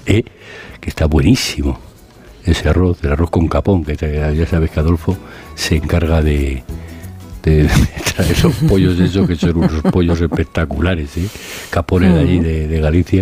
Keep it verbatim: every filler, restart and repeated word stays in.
¿eh? Que está buenísimo. Ese arroz, el arroz con capón, que ya sabes que Adolfo se encarga de, de, de traer esos pollos esos que son unos pollos espectaculares, ¿eh? Capones de allí de, de Galicia.